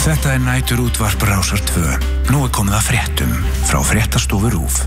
Þetta nætur útvarp Rásar 2. Nú komið að fréttum frá Fréttastofu RÚV.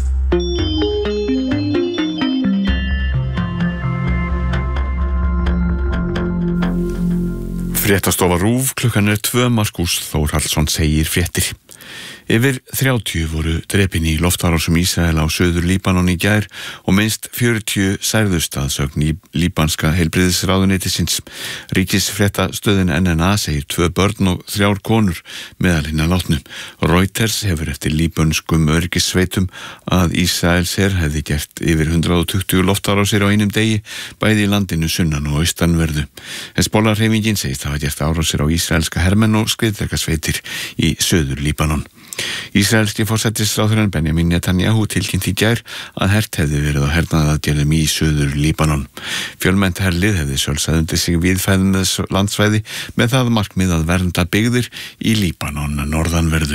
Fréttastofa RÚV, klukkan 2, Markús Þórhallsson segir fréttir. Yfir 30 voru drepin í loftárásum Ísrael á Suður Líbanon í gær og minnst 40 særðust að sögn líbanska heilbrigðisráðuneytisins. Ríkisfréttastöðin NNA segir 2 börn og 3 konur meðal hinna látnu. Reuters hefur eftir líbönskum öryggissveitum að Ísraels her hefði gert yfir 120 loftárásir á einum degi, bæði í landinu sunnan og austanverðu. Hezbollah-hreyfingin segist hafa gert árásir á ísraelska hermenn og skriðdrekasveitir í Suður Líbanon. Ísraelski forsætisráðherrann Benjamin Netanyahu tilkynnt í gær að hert hefði verið á hernaðaraðgerðum í Suður Líbanon. Fjölmennt herlið hefði sjálfsagt undir sig víðfeðms landsvæði með það markmið að vernda byggðir í Líbanon norðanverðu.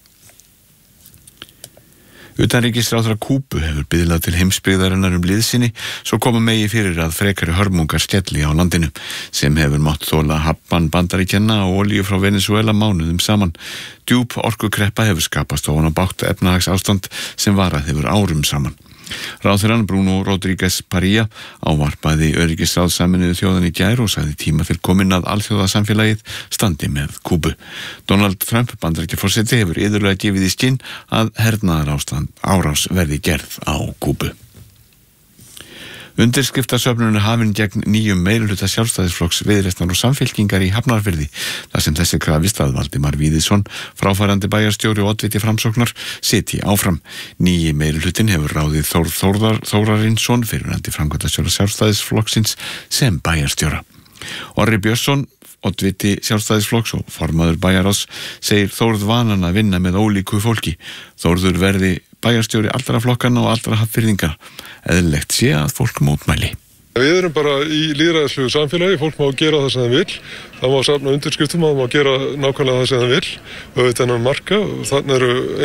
Utanríkisráðherra Kúbu hefur biðlað til heimsbyggðarinnar liðsinni svo koma megi fyrir að frekari hörmungar skelli á landinu sem hefur mátt þola hafnbann Bandaríkjanna og olíu frá Venezuela mánuðum saman. Djúp orkukreppa hefur skapast ofan á bágt efnahagsástand sem varað hefur árum saman. Ráðherrann Bruno Rodríguez Parilla ávarpaði öryggisráð Sameinuðu þjóðanna í gær og sagði tíma til kominn að alþjóðasamfélagið standi með Kúbu. Donald Trump, Bandaríkjaforseti, hefur iðulega gefið í skinn að hernaðarárás verði gerð á Kúbu. Undirskriftasöfnun er hafin gegn nýjum meirihluta Sjálfstæðisflokks, Viðreisnar og Samfylkingar í Hafnarfirði, þar sem þessi krafist að Valdimar Víðisson, fráfarandi bæjarstjóri og oddviti Framsóknar, sitji áfram. Nýji meirihlutin hefur ráðið Þór Þórarinsson, fyrrverandi framkvæmdastjóra Sjálfstæðisflokksins, sem bæjarstjóra. Orri Björnsson, oddviti Sjálfstæðisflokks og formaður bæjarráðs, segir Þórð vanan að vinna með ólíku fólki. Þórður verði bæjarstjóri allra flokkanna og allra Hafnfirðinga. Eðlilegt sé að fólk mótmæli. Við erum bara í lýðræðislegu samfélagi, fólk má gera það sem það vill, það má safna undirskriftum og það má gera nákvæmlega það sem það vill og þetta er marka og þannig eru